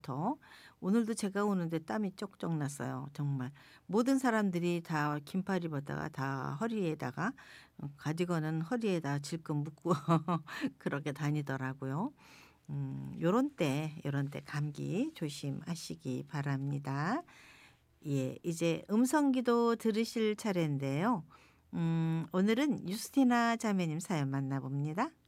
더 오늘도 제가 오는데 땀이 쪽쪽 났어요 정말. 모든 사람들이 다 긴팔 입었다가 다 허리에다가 가디건은 허리에다 질끈 묶고 그렇게 다니더라고요. 요런 때 감기 조심하시기 바랍니다. 예. 이제 음성기도 들으실 차례인데요. 오늘은 유스티나 자매님 사연 만나 봅니다.